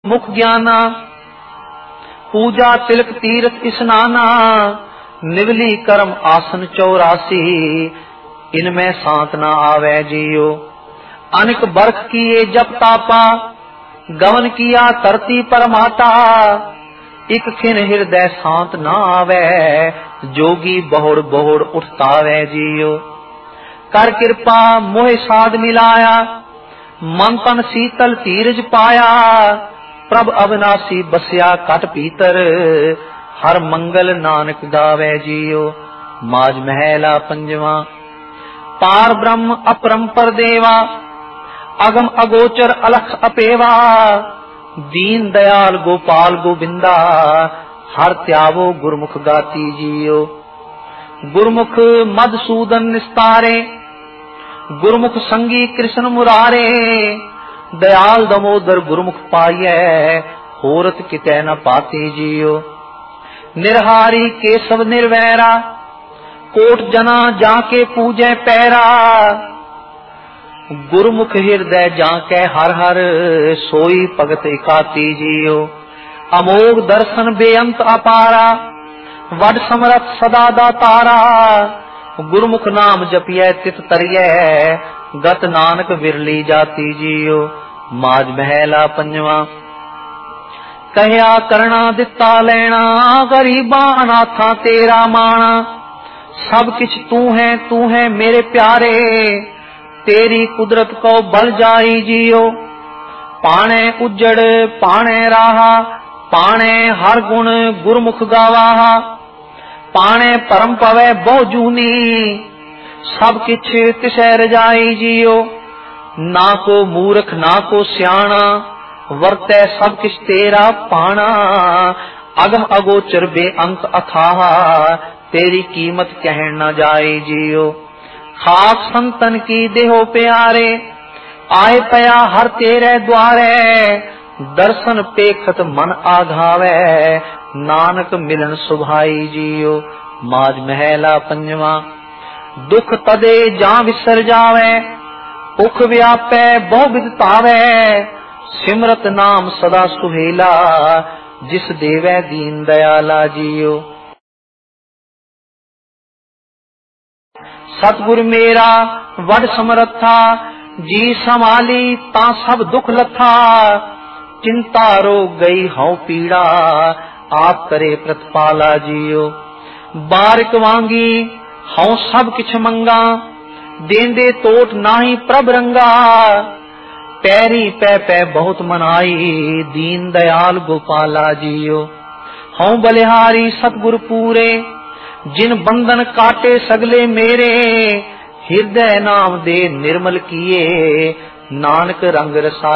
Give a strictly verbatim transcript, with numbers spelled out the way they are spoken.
मुख ज्ञाना पूजा तिलक तीर्थ स्नाना निवली कर्म आसन चौरासी इनमें सांत न आवे जियो। अनिक बरख किए जप तापा गवन किया धरती पर माता इक खिन हृदय शांत न आवे जोगी बहुड़ बहुड़ उठतावे जियो। कर कृपा मोह साध मिलाया मन तन शीतल धीरज पाया प्रभ अविनाशी बसिया कट पीतर हर मंगल नानक गावे जियो। माज महला पंजवा। पार ब्रह्म अपरंपर देवा अगम अगोचर अलख अपेवा दीन दयाल गोपाल गोविंदा हर त्यावो गुरमुख गाती जियो। गुरमुख मधुसूदन निस्तारे गुरमुख संगी कृष्ण मुरारे दयाल दमोदर गुरमुख पाइये होरत कितै न पाती जियो। निर्हारी केशव निर्वैरा कोट जना जाके पूजे पैरा गुरमुख हृदय जाके हर हर सोई भगत एकाती जियो। अमोघ दर्शन बेअंत अपारा वड समरथ सदा दातारा गुरमुख नाम जपिए तित तरिए गत नानक विरली जाती जियो। माज महला पंजवा। कहया करना दिता लेना गरीबा अनाथा तेरा माना सब किछ तू है तू है मेरे प्यारे तेरी कुदरत को बल जाई जियो। पाणे उजड़ पाणे राहा पाणे हर गुण गुरमुख गावाहा पाणे परम पवे बहु जूनी सब किछ तिसै रजाई जियो। ना को मूर्ख ना को स्याणा वर्तै सब किछ तेरा पाना अगम अगोचर बेअंत अथाहा तेरी कीमत कह न जाए जियो। खाक संतन की देहो प्यारे आए पया हर तेरे द्वारे दर्शन पेखत मन आघावे नानक मिलन सुभाई जियो। माज महला पंजवा। दुख तदे जा विसर जावे उख व्यापै बहु विदतावे सिमरत नाम सदा सुहेला जिस देवै दीन दयाला जियो। सतगुर मेरा वड समरथा जी संभाली ता सब दुख लथा चिंता रो गई हौ पीड़ा आप करे प्रतिपाला जियो। बारिक वांगी हौ सब किछ मंगा देंदे तोट नाही प्रभ रंगा पैरी पै पै बहुत मनाई दीन दयाल गोपाला जियो। हौ बलिहारी सतगुर पूरे जिन बंधन काटे सगले मेरे हृदय नाम दे निर्मल किए नानक रंग रसा